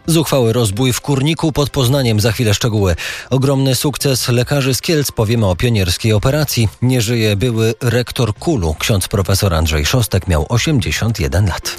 Zuchwały rozbój w Kurniku pod Poznaniem. Za chwilę szczegóły. Ogromny sukces lekarzy z Kielc. Powiemy o pionierskiej operacji. Nie żyje były rektor KUL-u. Ksiądz profesor Andrzej Szostek miał 81 lat.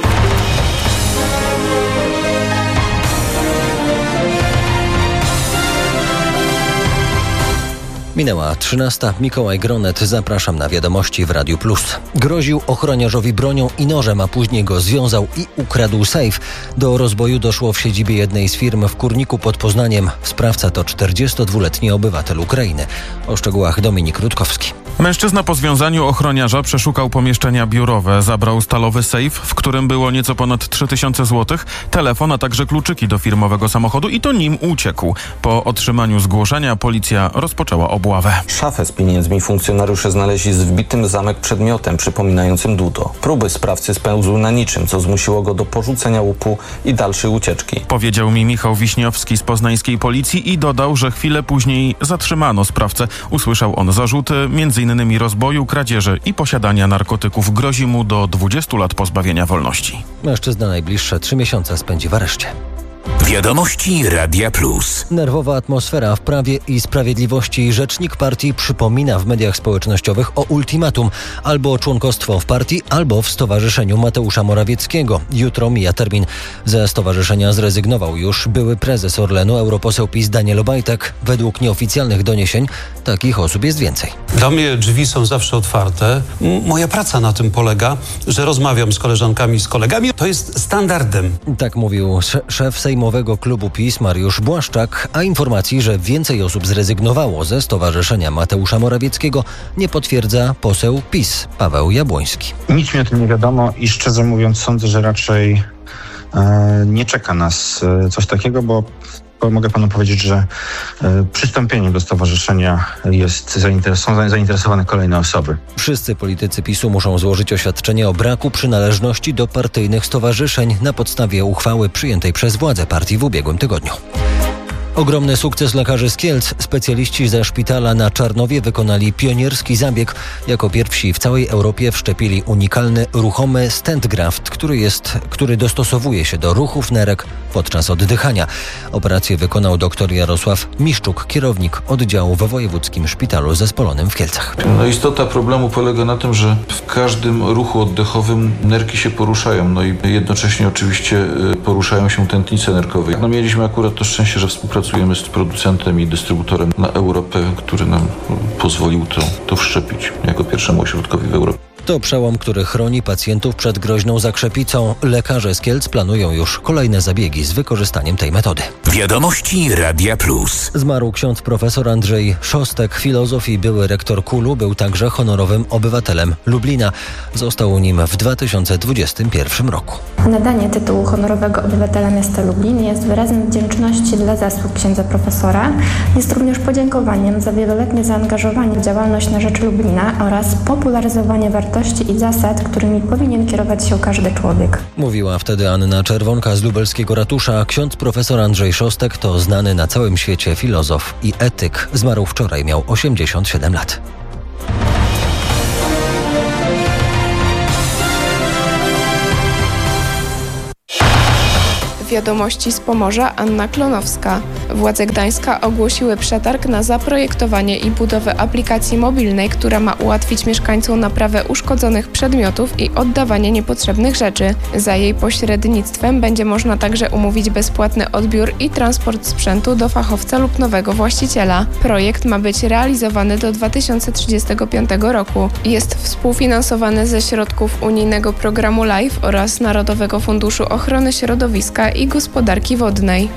Minęła 13. Mikołaj Gronet. Zapraszam na wiadomości w Radiu Plus. Groził ochroniarzowi bronią i nożem, a później go związał i ukradł sejf. Do rozboju doszło w siedzibie jednej z firm w Kurniku pod Poznaniem. Sprawca to 42-letni obywatel Ukrainy. O szczegółach Dominik Rutkowski. Mężczyzna po związaniu ochroniarza przeszukał pomieszczenia biurowe. Zabrał stalowy sejf, w którym było nieco ponad 3000 zł, telefon, a także kluczyki do firmowego samochodu i to nim uciekł. Po otrzymaniu zgłoszenia policja rozpoczęła obławę. Szafę z pieniędzmi funkcjonariusze znaleźli z wbitym w zamek przedmiotem przypominającym dłuto. Próby sprawcy spełzły na niczym, co zmusiło go do porzucenia łupu i dalszej ucieczki. Powiedział mi Michał Wiśniowski z poznańskiej policji i dodał, że chwilę później zatrzymano sprawcę. Usłyszał on zarzuty m.in. rozboju, kradzieży i posiadania narkotyków. Grozi mu do 20 lat pozbawienia wolności. Mężczyzna najbliższe 3 miesiące spędzi w areszcie. Wiadomości Radia Plus. Nerwowa atmosfera w Prawie i Sprawiedliwości. Rzecznik partii przypomina w mediach społecznościowych o ultimatum. Albo członkostwo w partii, albo w Stowarzyszeniu Mateusza Morawieckiego. Jutro mija termin. Ze stowarzyszenia zrezygnował już były prezes Orlenu, europoseł PiS Daniel Obajtek. Według nieoficjalnych doniesień takich osób jest więcej. Dla mnie drzwi są zawsze otwarte. Moja praca na tym polega, że rozmawiam z koleżankami, z kolegami. To jest standardem. Tak mówił szef sejmowego klubu PiS Mariusz Błaszczak, a informacji, że więcej osób zrezygnowało ze Stowarzyszenia Mateusza Morawieckiego, nie potwierdza poseł PiS Paweł Jabłoński. Nic mi o tym nie wiadomo i szczerze mówiąc sądzę, że raczej nie czeka nas coś takiego, bo mogę panu powiedzieć, że przystąpieniem do stowarzyszenia są zainteresowane kolejne osoby. Wszyscy politycy PiS-u muszą złożyć oświadczenie o braku przynależności do partyjnych stowarzyszeń na podstawie uchwały przyjętej przez władze partii w ubiegłym tygodniu. Ogromny sukces lekarzy z Kielc. Specjaliści ze szpitala na Czarnowie wykonali pionierski zabieg. Jako pierwsi w całej Europie wszczepili unikalny, ruchomy stent graft, który dostosowuje się do ruchów nerek podczas oddychania. Operację wykonał dr Jarosław Miszczuk, kierownik oddziału w Wojewódzkim Szpitalu Zespolonym w Kielcach. Istota problemu polega na tym, że w każdym ruchu oddechowym nerki się poruszają, i jednocześnie oczywiście poruszają się tętnice nerkowe. Mieliśmy akurat to szczęście, że współpracujemy z producentem i dystrybutorem na Europę, który nam pozwolił to wszczepić jako pierwszemu ośrodkowi w Europie. To przełom, który chroni pacjentów przed groźną zakrzepicą. Lekarze z Kielc planują już kolejne zabiegi z wykorzystaniem tej metody. Wiadomości Radia Plus. Zmarł ksiądz profesor Andrzej Szostek, filozof i były rektor KUL-u, był także honorowym obywatelem Lublina. Został nim w 2021 roku. Nadanie tytułu honorowego obywatela miasta Lublin jest wyrazem wdzięczności dla zasług księdza profesora. Jest również podziękowaniem za wieloletnie zaangażowanie w działalność na rzecz Lublina oraz popularyzowanie wartości i zasad, którymi powinien kierować się każdy człowiek. Mówiła wtedy Anna Czerwonka z lubelskiego ratusza. Ksiądz profesor Andrzej Szostek to znany na całym świecie filozof i etyk. Zmarł wczoraj, miał 87 lat. Wiadomości z Pomorza Anna Klonowska. Władze Gdańska ogłosiły przetarg na zaprojektowanie i budowę aplikacji mobilnej, która ma ułatwić mieszkańcom naprawę uszkodzonych przedmiotów i oddawanie niepotrzebnych rzeczy. Za jej pośrednictwem będzie można także umówić bezpłatny odbiór i transport sprzętu do fachowca lub nowego właściciela. Projekt ma być realizowany do 2035 roku. Jest współfinansowany ze środków unijnego programu LIFE oraz Narodowego Funduszu Ochrony Środowiska i Gospodarki Wodnej.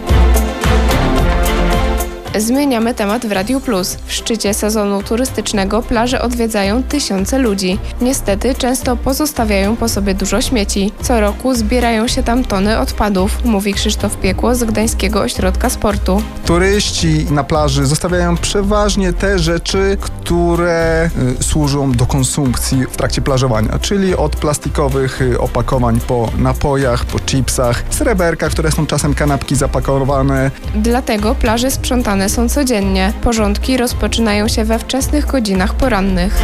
Zmieniamy temat w Radiu Plus. W szczycie sezonu turystycznego plaże odwiedzają tysiące ludzi. Niestety często pozostawiają po sobie dużo śmieci. Co roku zbierają się tam tony odpadów, mówi Krzysztof Piekło z Gdańskiego Ośrodka Sportu. Turyści na plaży zostawiają przeważnie te rzeczy, które służą do konsumpcji w trakcie plażowania, czyli od plastikowych opakowań po napojach, po chipsach, sreberkach, które są czasem kanapki zapakowane. Dlatego plaże sprzątane są codziennie. Porządki rozpoczynają się we wczesnych godzinach porannych.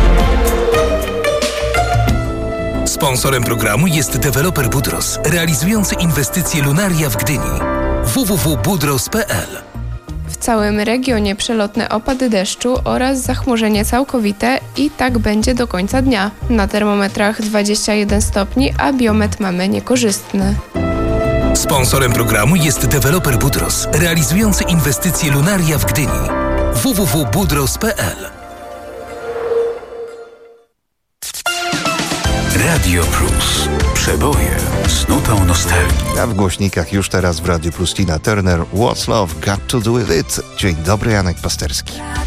Sponsorem programu jest deweloper Budros, realizujący inwestycje Lunaria w Gdyni. www.budros.pl. W całym regionie przelotne opady deszczu oraz zachmurzenie całkowite i tak będzie do końca dnia. Na termometrach 21 stopni, a biometr mamy niekorzystny. Sponsorem programu jest deweloper Budros, realizujący inwestycje Lunaria w Gdyni. www.budros.pl. Radio Plus. Przeboje z nutą nostalgii. A w głośnikach już teraz w Radio Plus Tina Turner, What's Love Got to Do With It. Dzień dobry, Janek Pasterski.